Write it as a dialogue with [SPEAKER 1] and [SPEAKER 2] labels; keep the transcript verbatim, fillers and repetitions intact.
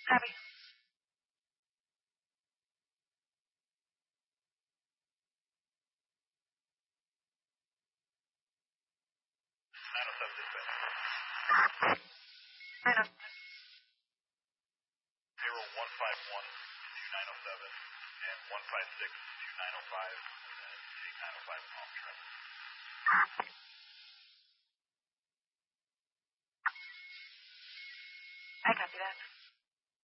[SPEAKER 1] Copy.
[SPEAKER 2] nine oh seven dispatch.
[SPEAKER 1] nine oh seven.
[SPEAKER 2] zero one five one two nine oh seven and one five six two nine oh five and then take nine oh five off track.